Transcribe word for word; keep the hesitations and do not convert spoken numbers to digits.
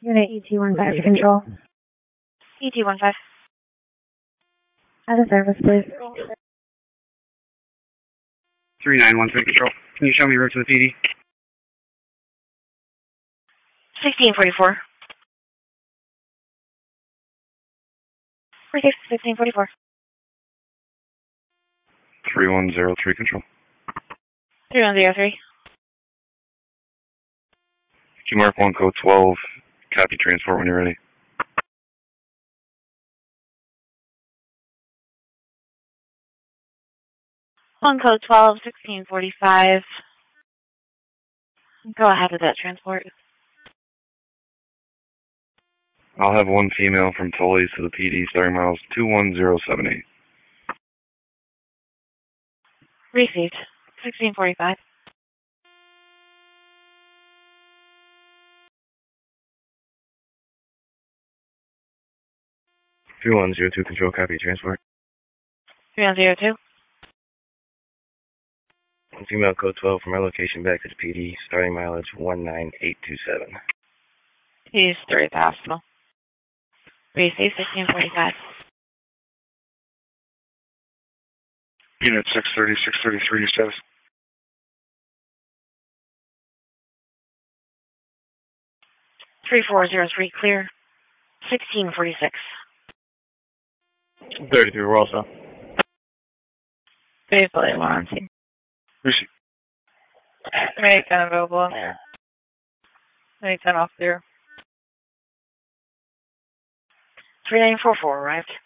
Unit E T one five to control. E T one five. Out of service, please. three nine one three control. Can you show me route to the P D? sixteen forty-four. Received sixteen forty-four. three one zero three control. three one zero three. Q mark one code twelve. Copy transport when you're ready. One code twelve, sixteen forty-five. Go ahead with that transport. I'll have one female from Tully's to the P D starting miles two one zero seven eight. Received. sixteen forty-five. two one zero two control, copy transport. three one zero two. Female code twelve from our location back to the P D, starting mileage one nine eight two seven. He's three possible. Received sixteen forty-five. Unit six thirty, six thirty-three, your status. three four zero three clear. sixteen forty-six. thirty-three, we're also. Basically, one. Receive. Make ten available. Make ten off there. three nine four four arrived.